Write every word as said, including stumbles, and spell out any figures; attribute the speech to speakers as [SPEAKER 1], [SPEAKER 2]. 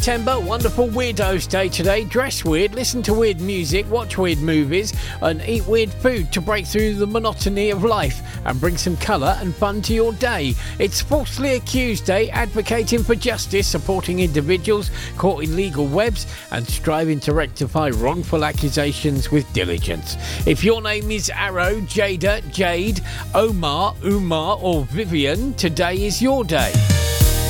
[SPEAKER 1] September, wonderful Weirdos Day today. Dress weird, listen to weird music, watch weird movies and eat weird food to break through the monotony of life and bring some colour and fun to your day. It's Falsely Accused Day, advocating for justice, supporting individuals caught in legal webs and striving to rectify wrongful accusations with diligence. If your name is Arrow, Jada, Jade, Omar, Umar or Vivian, today is your day.